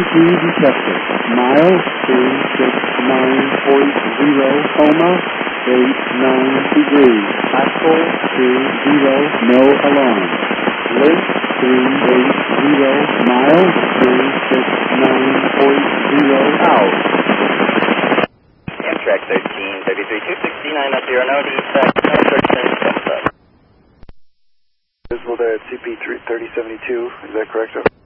detected. Miles 269.0, coma, 89 degrees. Actual 20, no alarm. Link 380, miles 269.0, out. Amtrak 13, 33-269 up here, no defect, no thumbs up. Visible there at CP 3072, is that correct?